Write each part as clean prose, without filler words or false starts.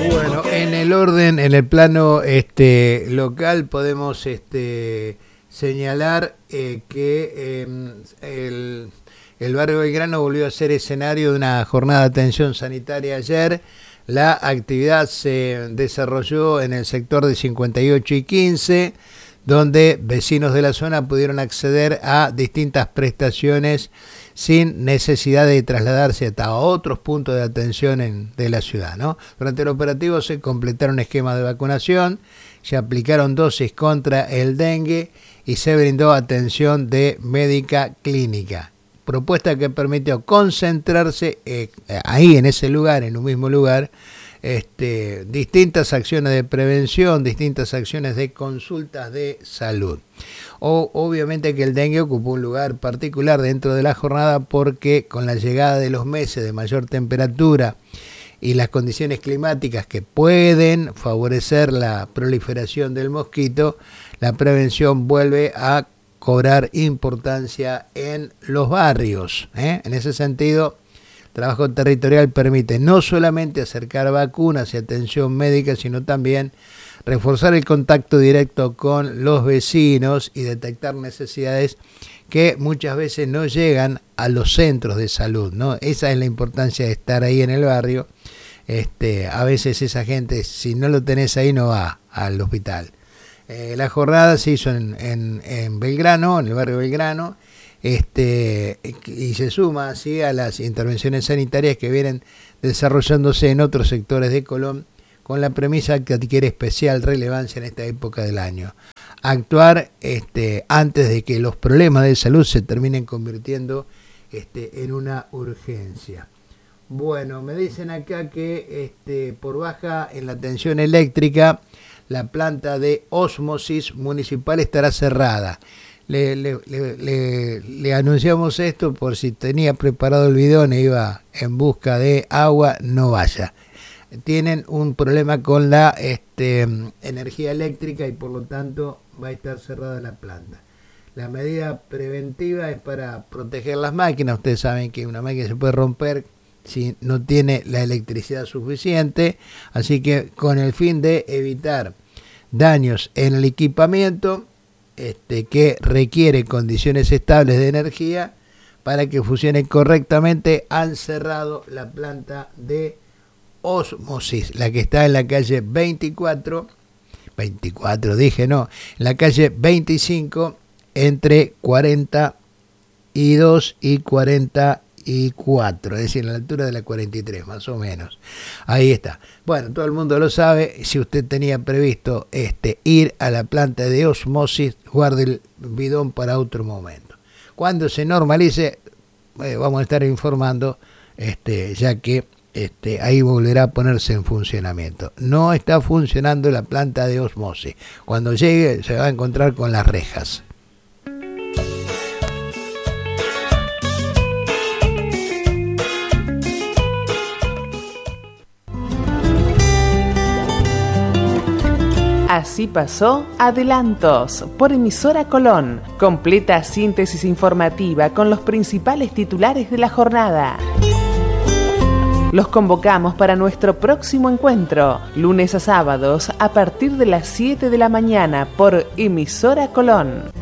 Bueno, en el orden, en el plano local podemos señalar que el barrio Belgrano volvió a ser escenario de una jornada de atención sanitaria ayer. La actividad se desarrolló en el sector de 58 y 15, donde vecinos de la zona pudieron acceder a distintas prestaciones sin necesidad de trasladarse hasta otros puntos de atención de la ciudad, ¿no? Durante el operativo se completaron esquemas de vacunación, se aplicaron dosis contra el dengue y se brindó atención de médica clínica. Propuesta que permitió concentrarse ahí en ese lugar, en un mismo lugar, distintas acciones de prevención, distintas acciones de consultas de salud. Obviamente que el dengue ocupó un lugar particular dentro de la jornada porque con la llegada de los meses de mayor temperatura y las condiciones climáticas que pueden favorecer la proliferación del mosquito, la prevención vuelve a cobrar importancia en los barrios. En ese sentido, el trabajo territorial permite no solamente acercar vacunas y atención médica, sino también reforzar el contacto directo con los vecinos y detectar necesidades que muchas veces no llegan a los centros de salud, ¿no? Esa es la importancia de estar ahí en el barrio. A veces esa gente, si no lo tenés ahí, no va al hospital. La jornada se hizo en Belgrano, en el barrio Belgrano, y se suma así a las intervenciones sanitarias que vienen desarrollándose en otros sectores de Colón, con la premisa que adquiere especial relevancia en esta época del año. Actuar antes de que los problemas de salud se terminen convirtiendo en una urgencia. Bueno, me dicen acá que por baja en la tensión eléctrica, la planta de ósmosis municipal estará cerrada. Le anunciamos esto por si tenía preparado el bidón e iba en busca de agua, no vaya. Tienen un problema con la energía eléctrica y por lo tanto va a estar cerrada la planta. La medida preventiva es para proteger las máquinas. Ustedes saben que una máquina se puede romper si no tiene la electricidad suficiente, así que con el fin de evitar daños en el equipamiento que requiere condiciones estables de energía para que funcione correctamente, han cerrado la planta de ósmosis, la que está en la calle 24 dije, no, en la calle 25 entre 42 y 44, es decir, a la altura de la 43, más o menos. Ahí está. Bueno, todo el mundo lo sabe. Si usted tenía previsto ir a la planta de ósmosis, guarde el bidón para otro momento. Cuando se normalice, vamos a estar informando, ya que ahí volverá a ponerse en funcionamiento. No está funcionando la planta de ósmosis. Cuando llegue se va a encontrar con las rejas. Así pasó Adelantos por Emisora Colón. Completa síntesis informativa con los principales titulares de la jornada. Los convocamos para nuestro próximo encuentro, lunes a sábados a partir de las 7 de la mañana por Emisora Colón.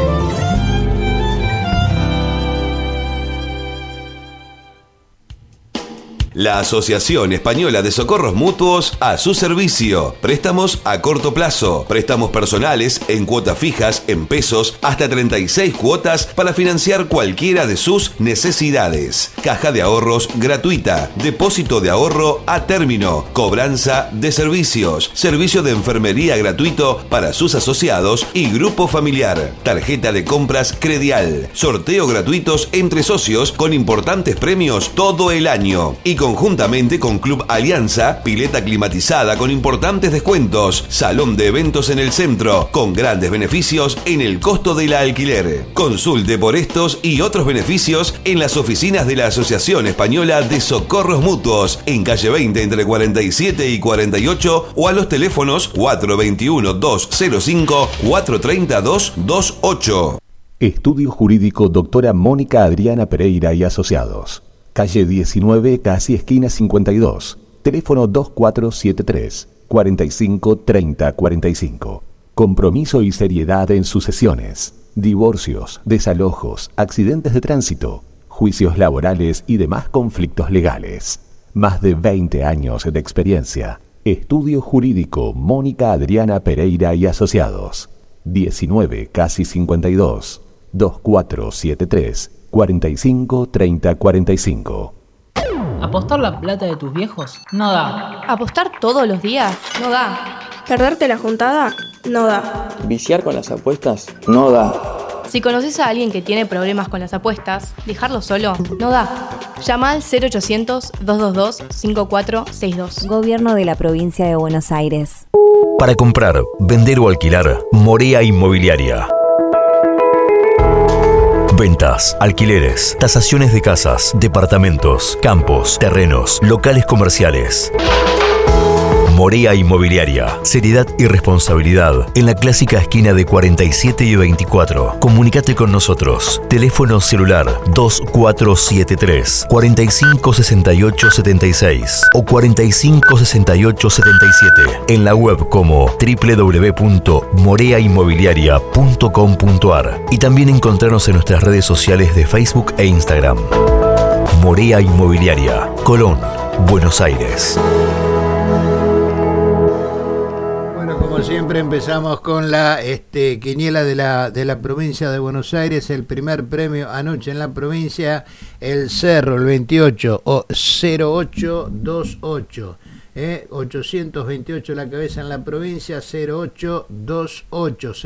La Asociación Española de Socorros Mutuos a su servicio. Préstamos a corto plazo, préstamos personales en cuotas fijas, en pesos, hasta 36 cuotas para financiar cualquiera de sus necesidades. Caja de ahorros gratuita, depósito de ahorro a término, cobranza de servicios, servicio de enfermería gratuito para sus asociados y grupo familiar, tarjeta de compras Credial, sorteo gratuitos entre socios con importantes premios todo el año y conjuntamente con Club Alianza, pileta climatizada con importantes descuentos, salón de eventos en el centro, con grandes beneficios en el costo del alquiler. Consulte por estos y otros beneficios en las oficinas de la Asociación Española de Socorros Mutuos, en calle 20 entre 47 y 48 o a los teléfonos 421-205-430-228. Estudio Jurídico Doctora Mónica Adriana Pereira y Asociados. Calle 19, casi esquina 52. Teléfono 2473 45 30 45. Compromiso y seriedad en sucesiones, divorcios, desalojos, accidentes de tránsito, juicios laborales y demás conflictos legales. Más de 20 años de experiencia. Estudio Jurídico Mónica Adriana Pereira y Asociados. 19 casi 52 2473 45 30 45. ¿Apostar la plata de tus viejos? No da. ¿Apostar todos los días? No da. ¿Perderte la juntada? No da. ¿Viciar con las apuestas? No da. Si conoces a alguien que tiene problemas con las apuestas, dejarlo solo no da. Llama al 0800-222-5462. Gobierno de la Provincia de Buenos Aires. Para comprar, vender o alquilar, Morea Inmobiliaria. Ventas, alquileres, tasaciones de casas, departamentos, campos, terrenos, locales comerciales. Morea Inmobiliaria. Seriedad y responsabilidad en la clásica esquina de 47 y 24. Comunicate con nosotros. Teléfono celular 2473 4568 76 o 4568 77. En la web como www.moreainmobiliaria.com.ar y también encontrarnos en nuestras redes sociales de Facebook e Instagram. Morea Inmobiliaria, Colón, Buenos Aires. Como siempre empezamos con la quiniela de la provincia de Buenos Aires. El primer premio anoche en la provincia, el Cerro, el 28 o 0828. 828 la cabeza en la provincia, 0828.